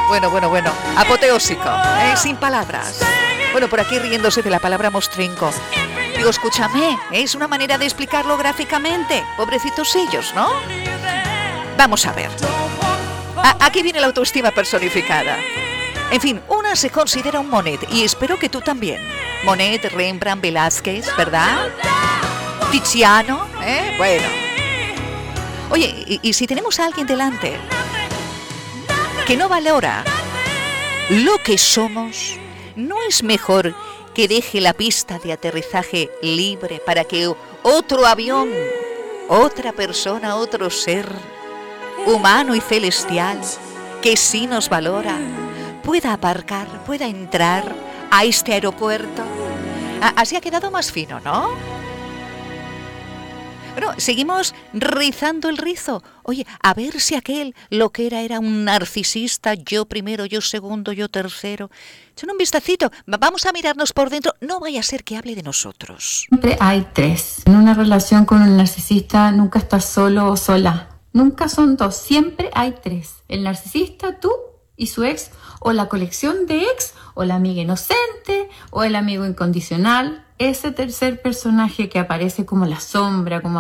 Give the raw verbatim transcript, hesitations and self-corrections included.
Bueno, bueno, bueno. Apoteósico, ¿eh? Sin palabras. Bueno, por aquí riéndose de la palabra mostrenco. Digo, escúchame, es una manera de explicarlo gráficamente. Pobrecitos ellos, ¿no? Vamos a ver. A- aquí viene la autoestima personificada. En fin, una se considera un Monet, y espero que tú también. Monet, Rembrandt, Velázquez, ¿verdad? Tiziano, ¿eh? Bueno. Oye, y, y si tenemos a alguien delante que no valora lo que somos, ¿no es mejor que deje la pista de aterrizaje libre para que otro avión, otra persona, otro ser humano y celestial que sí nos valora pueda aparcar, pueda entrar a este aeropuerto? Así ha quedado más fino, ¿no? Bueno, seguimos rizando el rizo. Oye, a ver si aquel lo que era era un narcisista, yo primero, yo segundo, yo tercero. Echen un vistacito, vamos a mirarnos por dentro, no vaya a ser que hable de nosotros. Siempre hay tres. En una relación con un narcisista nunca estás solo o sola. Nunca son dos, siempre hay tres. El narcisista, tú y su ex, o la colección de ex, o la amiga inocente, o el amigo incondicional. Ese tercer personaje que aparece como la sombra, como